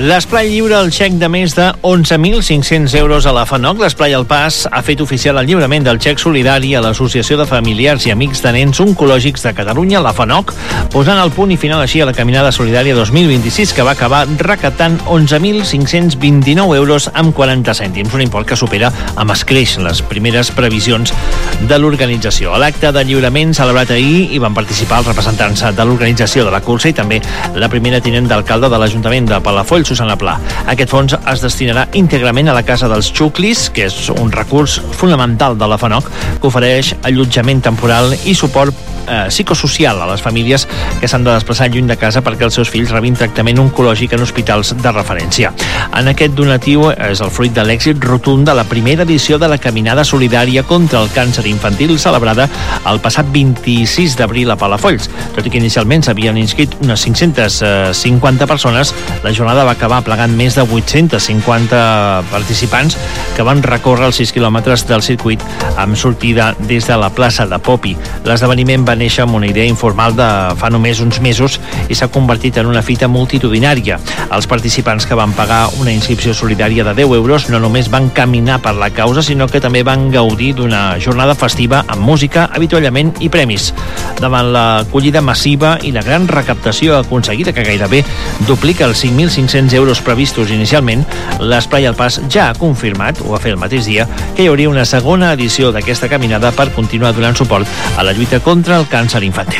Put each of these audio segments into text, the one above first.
L'esplai lliura el xec de més de 11.500 euros a la FANOC. L'esplai El Pas ha fet oficial el lliurament del xec solidari a l'Associació de Familiars i Amics de Nens Oncològics de Catalunya, la FANOC, posant el punt i final així a la Caminada Solidària 2026, que va acabar recaptant 11.529 euros amb 40 cèntims, un import que supera amb escreix les primeres previsions de l'organització. A l'acte de lliurament celebrat ahir hi van participar els representants de l'organització de la cursa i també la primera tinent d'alcalde de l'Ajuntament de Palafolls, Susana Pla. Aquest fons es destinarà íntegrament a la Casa dels Xuclis, que és un recurs fonamental de la FANOC, que ofereix allotjament temporal i suport psicosocial a les famílies que s'han de desplaçar lluny de casa perquè els seus fills rebin tractament oncològic en hospitals de referència. En aquest donatiu és el fruit de l'èxit rotund de la primera edició de la Caminada Solidària contra el Càncer Infantil, celebrada el passat 26 d'abril a Palafolls. Tot i que inicialment s'havien inscrit unes 550 persones, la jornada va acabar plegant més de 850 participants que van recórrer els 6 quilòmetres del circuit amb sortida des de la plaça de Popi. L'esdeveniment va néixer amb una idea informal de fa només uns mesos i s'ha convertit en una fita multitudinària. Els participants que van pagar una inscripció solidària de 10 euros no només van caminar per la causa, sinó que també van gaudir d'una jornada festiva amb música, avituallament i premis. Davant l'acollida massiva i la gran recaptació aconseguida, que gairebé duplica els 5.500 euros previstos inicialment, l'Esplai El Pas ja ha confirmat, ho va fer el mateix dia, que hi hauria una segona edició d'aquesta caminada per continuar donant suport a la lluita contra el càncer infantil.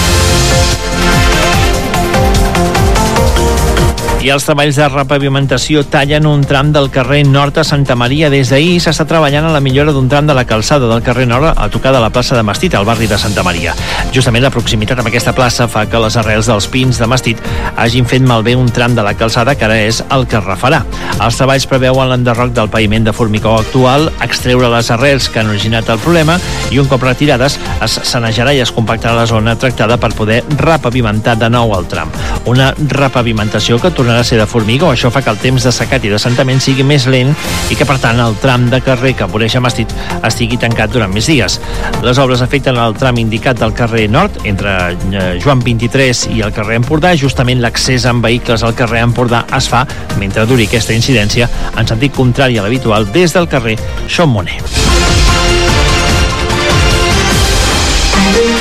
I els treballs de repavimentació tallen un tram del carrer Nord a Santa Maria. Des d'ahir s'està treballant a la millora d'un tram de la calçada del carrer Nord a tocar de la plaça de Mastit, al barri de Santa Maria. Justament la proximitat amb aquesta plaça fa que les arrels dels pins de Mastit hagin fet malbé un tram de la calçada que ara és el que refarà. Els treballs preveuen l'enderroc del paviment de formigó actual, extreure les arrels que han originat el problema i un cop retirades es sanejarà i es compactarà la zona tractada per poder repavimentar de nou el tram. Una repavimentació que tornarà a ser de formigó. Això fa que el temps de secat i d'assentament sigui més lent i que, per tant, el tram de carrer que voreja Mastit estigui tancat durant més dies. Les obres afecten el tram indicat del carrer Nord, entre Joan 23 i el carrer Empordà. Justament l'accés amb vehicles al carrer Empordà es fa, mentre duri aquesta incidència, en sentit contrari a l'habitual des del carrer Xampmoner.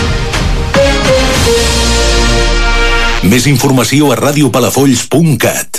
Més informació a radiopalafolls.cat.